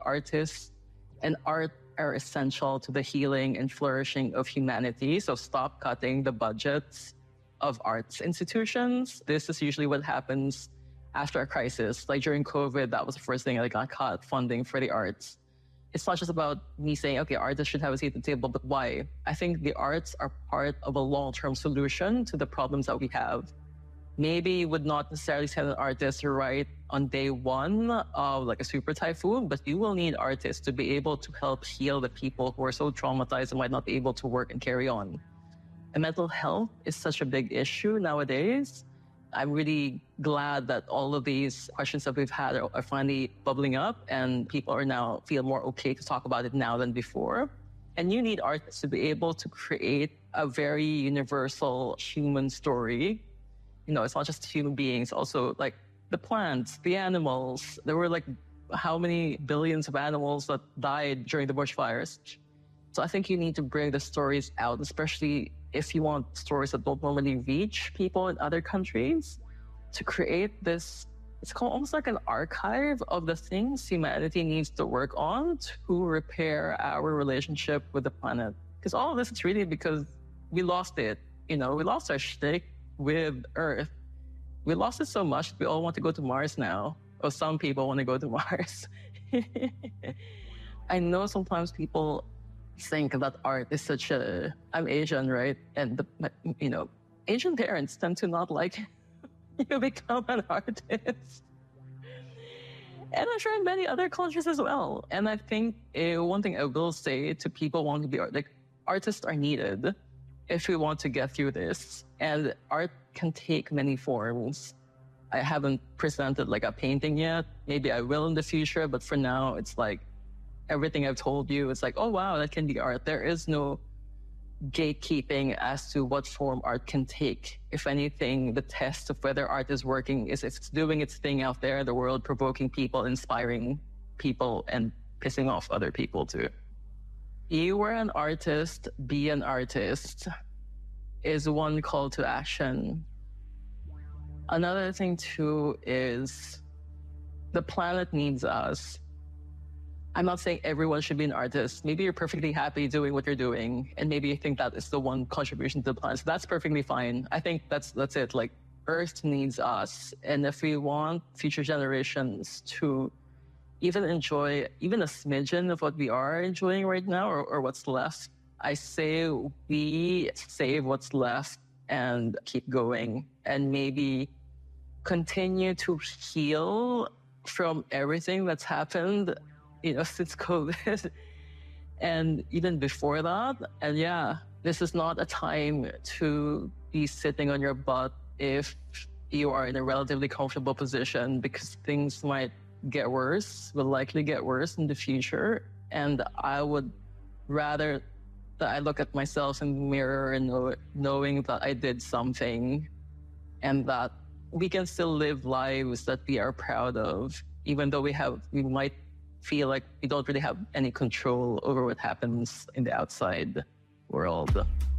artists and art are essential to the healing and flourishing of humanity. So stop cutting the budgets of arts institutions. This is usually what happens after a crisis. Like during COVID, that was the first thing I got cut funding for the arts. It's not just about me saying, okay, artists should have a seat at the table, but why? I think the arts are part of a long-term solution to the problems that we have. Maybe you would not necessarily send an artist to write on day one of like a super typhoon, but you will need artists to be able to help heal the people who are so traumatized and might not be able to work and carry on. And mental health is such a big issue nowadays. I'm really glad that all of these questions that we've had are finally bubbling up and people are now feel more okay to talk about it now than before. And you need artists to be able to create a very universal human story. You know, it's not just human beings, also like the plants, the animals. There were like how many billions of animals that died during the bushfires. So I think you need to bring the stories out, especially if you want stories that don't normally reach people in other countries, to create this, it's called almost like an archive of the things humanity needs to work on to repair our relationship with the planet. Because all of this is really because we lost it. You know, we lost our shtick with Earth. We lost it so much, we all want to go to Mars now. Or some people want to go to Mars. I know sometimes people think that art is such a, I'm Asian, right? And Asian parents tend to not like you become an artist. And I'm sure in many other cultures as well. And I think one thing I will say to people wanting to be artists are needed if we want to get through this. And art can take many forms. I haven't presented like a painting yet. Maybe I will in the future, but for now, it's like everything I've told you, it's like, oh wow, that can be art. There is no gatekeeping as to what form art can take. If anything, the test of whether art is working is if it's doing its thing out there in the world, provoking people, inspiring people, and pissing off other people too. You were an artist, be an artist is one call to action. Another thing too is the planet needs us. I'm not saying everyone should be an artist. Maybe you're perfectly happy doing what you're doing, and maybe you think that is the one contribution to the planet. So that's perfectly fine. I think that's it. Like, Earth needs us. And if we want future generations to even enjoy even a smidgen of what we are enjoying right now, or what's left, I say we save what's left and keep going, and maybe continue to heal from everything that's happened, since COVID and even before that. And yeah, this is not a time to be sitting on your butt if you are in a relatively comfortable position, because things might get worse, will likely get worse in the future. And I would rather that I look at myself in the mirror and knowing that I did something and that we can still live lives that we are proud of, even though we might feel like we don't really have any control over what happens in the outside world.